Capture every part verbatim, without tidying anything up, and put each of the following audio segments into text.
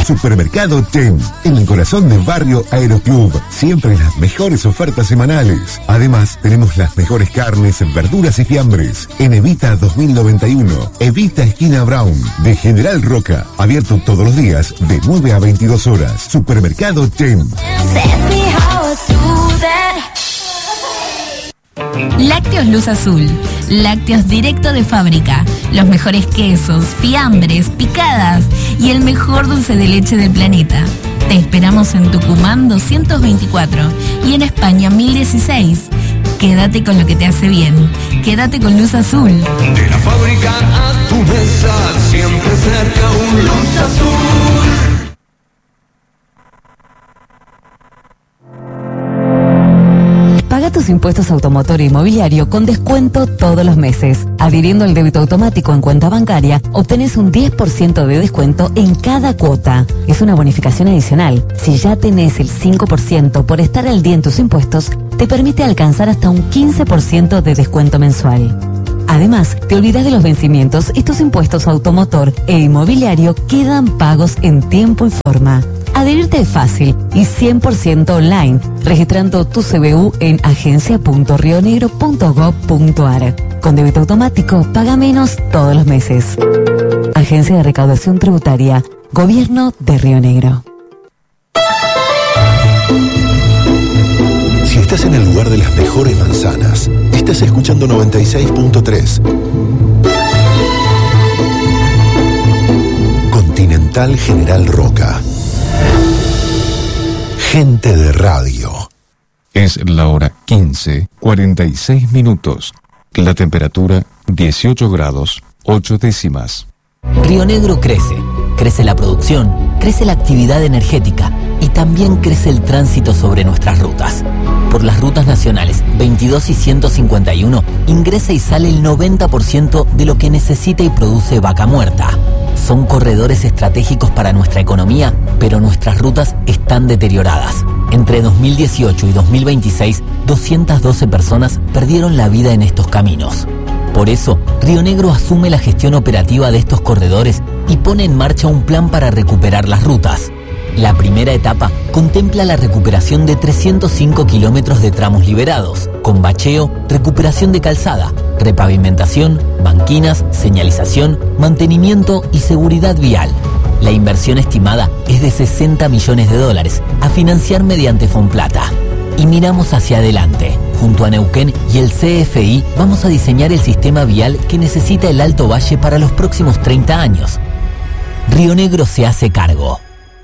Supermercado Tem, en el corazón del barrio Aeroclub. Siempre las mejores ofertas semanales. Además, tenemos las mejores carnes, verduras y fiambres. En Evita dos mil noventa y uno, Evita esquina Brown, de General Roca. Abierto todos los días de nueve a veintidós horas. Supermercado Tem. Lácteos Luz Azul. Lácteos directo de fábrica. Los mejores quesos, fiambres, picadas y el mejor dulce de leche del planeta. Te esperamos en Tucumán doscientos veinticuatro y en España mil dieciséis. Quédate con lo que te hace bien. Quédate con Luz Azul. De la fábrica a tu mesa, siempre cerca un Luz Azul. Paga tus impuestos automotor e inmobiliario con descuento todos los meses. Adhiriendo al débito automático en cuenta bancaria, obtenés un diez por ciento de descuento en cada cuota. Es una bonificación adicional. Si ya tenés el cinco por ciento por estar al día en tus impuestos, te permite alcanzar hasta un quince por ciento de descuento mensual. Además, te olvidas de los vencimientos y tus impuestos automotor e inmobiliario quedan pagos en tiempo y forma. Adherirte es fácil y cien por ciento online, registrando tu C B U en agencia punto rionegro punto gob punto ar. Con débito automático, paga menos todos los meses. Agencia de Recaudación Tributaria, Gobierno de Río Negro. Si estás en el lugar de las mejores manzanas, estás escuchando noventa y seis punto tres. Continental General Roca. Gente de radio. Es la hora quince, cuarenta y seis minutos. La temperatura dieciocho grados, ocho décimas. Río Negro crece. Crece la producción, crece la actividad energética y también crece el tránsito sobre nuestras rutas. Por las rutas nacionales veintidós y ciento cincuenta y uno ingresa y sale el noventa por ciento de lo que necesita y produce Vaca Muerta. Son corredores estratégicos para nuestra economía, pero nuestras rutas están deterioradas. Entre dos mil dieciocho y dos mil veintiséis, doscientas doce personas perdieron la vida en estos caminos. Por eso, Río Negro asume la gestión operativa de estos corredores y pone en marcha un plan para recuperar las rutas. La primera etapa contempla la recuperación de trescientos cinco kilómetros de tramos liberados, con bacheo, recuperación de calzada, repavimentación, banquinas, señalización, mantenimiento y seguridad vial. La inversión estimada es de sesenta millones de dólares, a financiar mediante Fonplata. Y miramos hacia adelante. Junto a Neuquén y el C F I vamos a diseñar el sistema vial que necesita el Alto Valle para los próximos treinta años. Río Negro se hace cargo.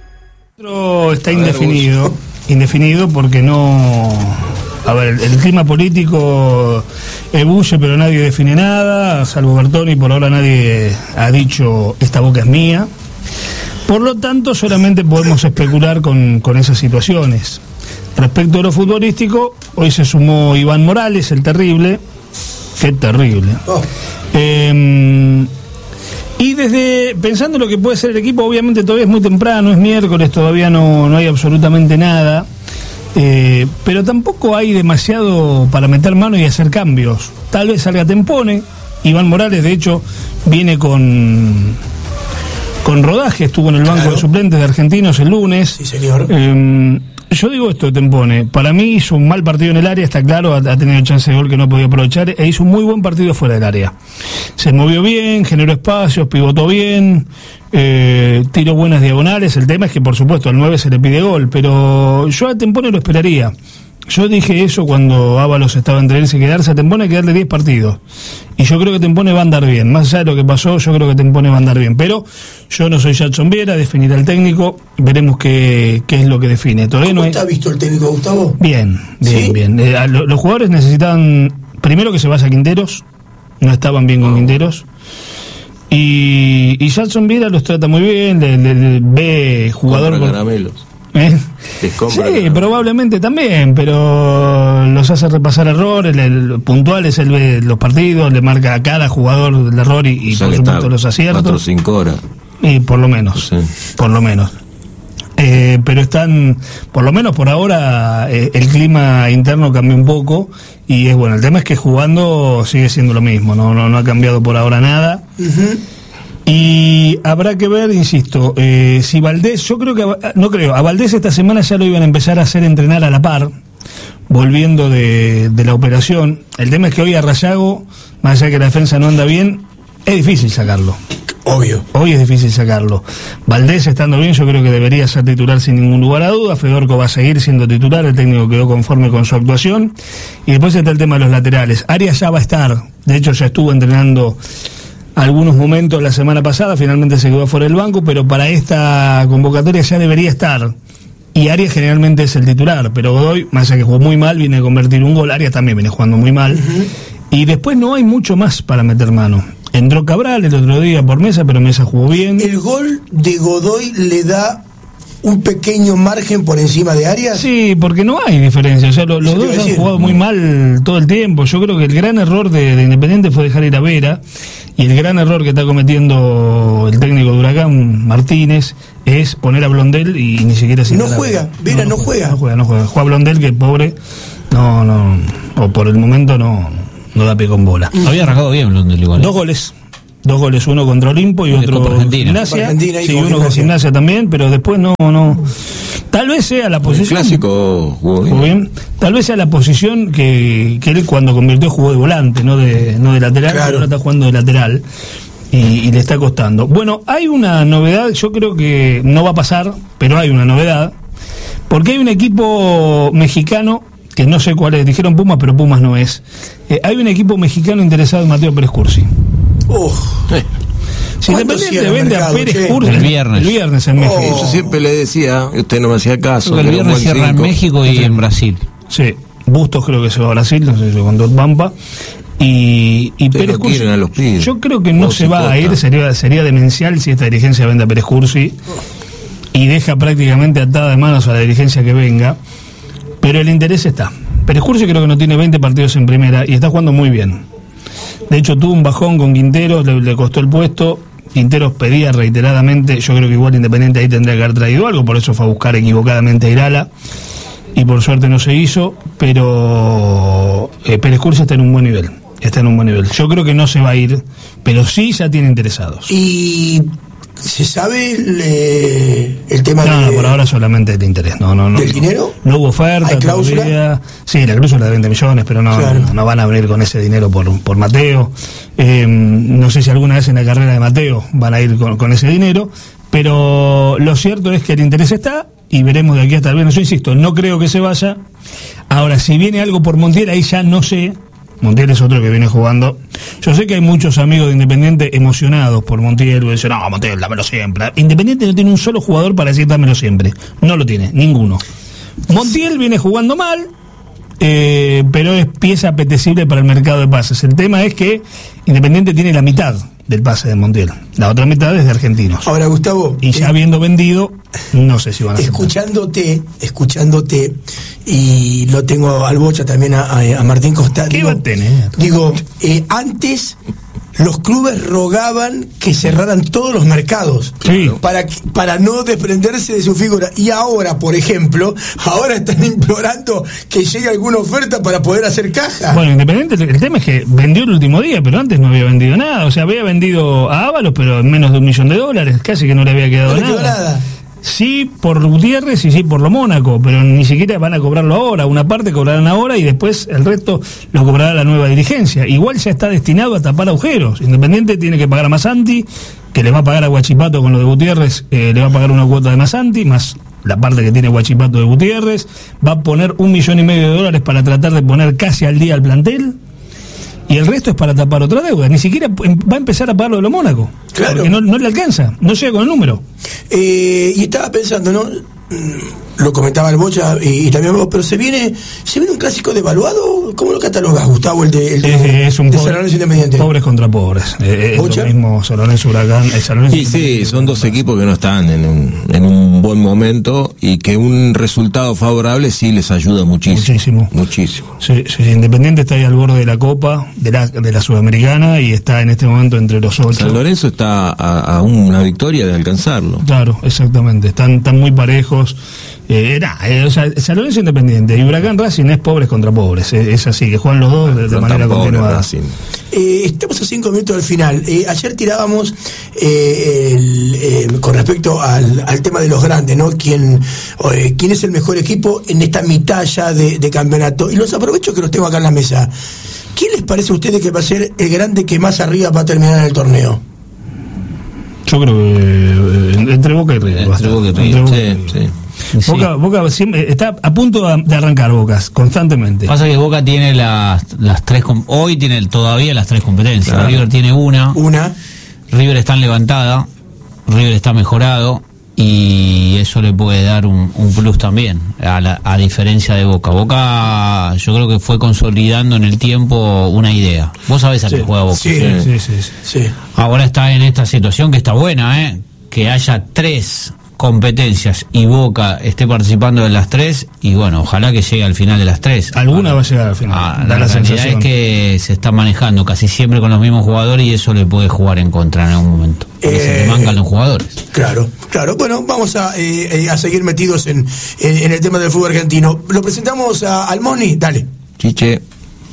Está indefinido, indefinido porque no... A ver, el, el clima político ebulle, pero nadie define nada, salvo Bertoni, por ahora nadie ha dicho esta boca es mía. Por lo tanto, solamente podemos especular con, con esas situaciones. Respecto a lo futbolístico, hoy se sumó Iván Morales, el terrible. Qué terrible. Oh. Eh, y desde, pensando en lo que puede ser el equipo, obviamente todavía es muy temprano, es miércoles, todavía no, no hay absolutamente nada. Eh, pero tampoco hay demasiado para meter mano y hacer cambios. Tal vez salga Tempone. Iván Morales, de hecho, viene con con rodaje, estuvo en el banco claro. de suplentes de Argentinos el lunes. Sí, señor. Eh, yo digo esto de Tempone, para mí hizo un mal partido en el área, está claro, ha, ha tenido chance de gol que no podía aprovechar, e hizo un muy buen partido fuera del área. Se movió bien, generó espacios, pivotó bien, eh, tiró buenas diagonales. El tema es que, por supuesto, al nueve se le pide gol, pero yo a Tempone lo esperaría. Yo dije eso cuando Ábalos estaba entre él y quedarse a Tempone, hay que darle diez partidos. Y yo creo que Tempone va a andar bien. Más allá de lo que pasó, yo creo que Tempone va a andar bien. Pero yo no soy Jackson Viera, definirá el técnico, veremos qué, qué es lo que define. Todavía ¿Cómo no hay... está visto el técnico, Gustavo? Bien, bien, ¿sí? bien. Eh, lo, los jugadores necesitan, primero que se vaya Quinteros, no estaban bien con Quinteros. Y, y Jackson Viera los trata muy bien, le, le, le ve jugador... Compra caramelos. ¿Eh? Sí, probablemente también, pero los hace repasar errores, el, el, puntuales, él ve los partidos, le marca a cada jugador el error y, y o sea, por supuesto los aciertos. Cuatro o cinco horas. Y por lo menos, sí. por lo menos. Eh, pero están, por lo menos por ahora, eh, el clima interno cambió un poco y es bueno. El tema es que jugando sigue siendo lo mismo, no, no, no ha cambiado por ahora nada. Uh-huh. Y habrá que ver, insisto, eh, si Valdés, yo creo que, no creo, a Valdés esta semana ya lo iban a empezar a hacer entrenar a la par, volviendo de, de la operación. El tema es que hoy a Rayago, más allá de que la defensa no anda bien, es difícil sacarlo. Obvio. Hoy es difícil sacarlo. Valdés estando bien, yo creo que debería ser titular sin ningún lugar a duda. Fedorco va a seguir siendo titular, el técnico quedó conforme con su actuación. Y después está el tema de los laterales. Arias ya va a estar, de hecho ya estuvo entrenando algunos momentos la semana pasada, finalmente se quedó fuera del banco, pero para esta convocatoria ya debería estar. Y Arias generalmente es el titular, pero Godoy, más allá que jugó muy mal, viene a convertir un gol. Arias también viene jugando muy mal. Uh-huh. Y después no hay mucho más para meter mano. Entró Cabral el otro día por Mesa, pero Mesa jugó bien. ¿El gol de Godoy le da un pequeño margen por encima de Arias? Sí, porque no hay diferencia. O sea, lo, los dos han jugado muy mal todo el tiempo. Yo creo que el gran error de, de Independiente fue dejar ir a Vera. Y el gran error que está cometiendo el técnico de Huracán, Martínez, es poner a Blondel y ni siquiera... No juega, Vera no, no, no juega. No juega, no juega. Juega Blondel, que pobre, no, no, o por el momento no, no da pie con bola. Había arrancado bien Blondel igual. Dos goles. Dos goles, uno contra Olimpo y de otro contra Argentina. Gimnasia. Argentina sí, con uno con Gimnasia también, pero después no, no. Tal vez sea la posición. El clásico jugó bien. Jugó bien. Tal vez sea la posición que, que él cuando convirtió jugó de volante, no de, no de lateral, claro. Ahora está jugando de lateral y, y le está costando. Bueno, hay una novedad, yo creo que no va a pasar, pero hay una novedad, porque hay un equipo mexicano que no sé cuál es, dijeron Pumas, pero Pumas no es. Eh, hay un equipo mexicano interesado en Mateo Pérez Cursi. Uf. Sí. Si Independiente vende a Pérez Cursi el viernes. El viernes en México. Oh. Yo siempre le decía, usted no me hacía caso. El viernes cierra en México y en Brasil. Sí, Bustos creo que se va a Brasil, no sé si con Dot Pampa. Y, y Pérez Cursi, a los pibes. Yo creo que no Vos se va a ir, sería, sería demencial si esta dirigencia vende a Pérez Cursi y deja prácticamente atada de manos a la dirigencia que venga. Pero el interés está. Pérez Cursi creo que no tiene veinte partidos en primera y está jugando muy bien. De hecho tuvo un bajón con Quinteros, le, le costó el puesto. Quinteros pedía reiteradamente, yo creo que igual Independiente ahí tendría que haber traído algo, por eso fue a buscar equivocadamente a Irala y por suerte no se hizo, pero eh, Pérez Cursi está en un buen nivel, está en un buen nivel. Yo creo que no se va a ir, pero sí ya tiene interesados. Y ¿se sabe el, eh, el tema no, de, no, por ahora solamente el interés. No, no, no, del no. dinero? No hubo oferta. ¿Hay cláusula? Todavía. Sí, la cláusula de veinte millones, pero no, claro. no, no van a venir con ese dinero por, por Mateo. Eh, no sé si alguna vez en la carrera de Mateo van a ir con, con ese dinero, pero lo cierto es que el interés está y veremos de aquí hasta el viernes. Yo insisto, no creo que se vaya. Ahora, si viene algo por Montiel, ahí ya no sé. Montiel es otro que viene jugando. Yo sé que hay muchos amigos de Independiente emocionados por Montiel, y dicen, no, Montiel, dámelo siempre. Independiente no tiene un solo jugador para decir dámelo siempre. No lo tiene, ninguno. Montiel viene jugando mal, eh, pero es pieza apetecible para el mercado de pases. El tema es que Independiente tiene la mitad del pase de Montiel. La otra mitad es de Argentinos. Ahora, Gustavo, y ya eh, habiendo vendido, no sé si van a hacer. Escuchándote, escuchándote, y lo tengo al Bocha también a, a, a Martín Costa. ¿Qué digo, va a tener? Digo, eh, antes los clubes rogaban que cerraran todos los mercados, sí, para, para no desprenderse de su figura. Y ahora, por ejemplo, ahora están implorando que llegue alguna oferta para poder hacer caja. Bueno, Independiente, el tema es que vendió el último día, pero antes no había vendido nada. O sea, había vendido a Ábalos, pero en menos de un millón de dólares, casi que no le había quedado no le quedó nada. nada. Sí por Gutiérrez y sí por lo Mónaco, pero ni siquiera van a cobrarlo ahora. Una parte cobrarán ahora y después el resto lo cobrará la nueva dirigencia. Igual ya está destinado a tapar agujeros. Independiente tiene que pagar a Masanti, que le va a pagar a Huachipato con lo de Gutiérrez, eh, le va a pagar una cuota de Masanti, más la parte que tiene Huachipato de Gutiérrez. Va a poner un millón y medio de dólares para tratar de poner casi al día al plantel. Y el resto es para tapar otra deuda. Ni siquiera va a empezar a pagar lo de los Mónaco. Claro. Porque no, no le alcanza. No llega con el número. Eh, y estaba pensando, ¿no? Lo comentaba el Bocha y, y también vos, pero se viene se viene un clásico devaluado. ¿Cómo lo catalogas, Gustavo, el de, el de, es, es un de pobre, San Lorenzo Independiente? Pobres contra pobres. Eh, es lo mismo San Lorenzo Huracán. El San Lorenzo sí, sí, son dos equipos que no están en un, en un buen momento y que un resultado favorable sí les ayuda muchísimo. Muchísimo. Muchísimo. Sí, sí, Independiente está ahí al borde de la Copa, de la, de la Sudamericana, y está en este momento entre los ocho. San Lorenzo está a, a una victoria de alcanzarlo. Claro, exactamente. Están, están muy parejos. Eh, nah, eh, o sea, San Lorenzo Independiente y Huracán Racing es pobres contra pobres, es, es así, que juegan los dos de, de manera continuada. Eh, estamos a cinco minutos del final. Eh, ayer tirábamos eh, el, eh, con respecto al, al tema de los grandes, ¿no? ¿Quién, eh, quién es el mejor equipo en esta mitad ya de, de campeonato? Y los aprovecho que los tengo acá en la mesa. ¿Quién les parece a ustedes que va a ser el grande que más arriba va a terminar en el torneo? Yo creo que eh, entre Boca y River. Entre Boca y River, sí, sí. Boca, Boca siempre está a punto de arrancar Bocas, constantemente. Pasa que Boca tiene las, las tres, hoy tiene todavía las tres competencias. Claro. River tiene una. Una. River está levantada, River está mejorado y eso le puede dar un, un plus también, a, la, a diferencia de Boca. Boca yo creo que fue consolidando en el tiempo una idea. Vos sabés a sí. qué juega Boca. Sí, sí, sí, sí, sí. Ahora está en esta situación que está buena, ¿eh? Que haya tres competencias y Boca esté participando de las tres y bueno, ojalá que llegue al final de las tres. Alguna ah, va a llegar al final. Ah, da la la realidad sensación. es que se está manejando casi siempre con los mismos jugadores y eso le puede jugar en contra en algún momento. Porque Eh, se le mancan los jugadores. Claro, claro. Bueno, vamos a, eh, eh, a seguir metidos en, en, en el tema del fútbol argentino. Lo presentamos a Almoni, dale. Chiche.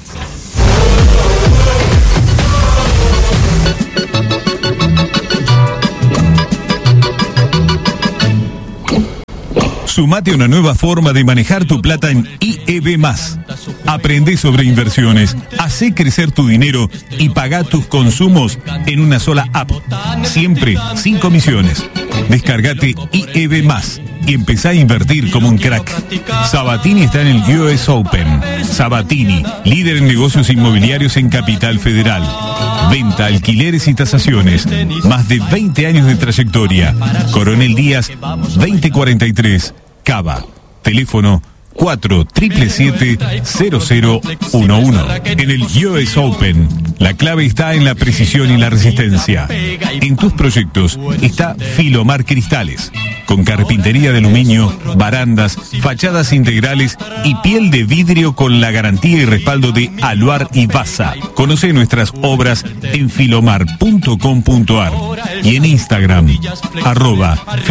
Sumate a una nueva forma de manejar tu plata en I E B más. Aprende sobre inversiones, hacé crecer tu dinero y pagá tus consumos en una sola app. Siempre sin comisiones. Descargate I E B más y empezá a invertir como un crack. Sabatini está en el U S Open. Sabatini, líder en negocios inmobiliarios en Capital Federal. Venta, alquileres y tasaciones. Más de veinte años de trayectoria. Coronel Díaz, veinte cuarenta y tres. Cava. Teléfono cuatro siete siete siete cero cero uno uno. En el U S Open, la clave está en la precisión y la resistencia. En tus proyectos está Filomar Cristales, con carpintería de aluminio, barandas, fachadas integrales y piel de vidrio con la garantía y respaldo de Aluar y Baza. Conoce nuestras obras en filomar punto com punto ar y en Instagram, arroba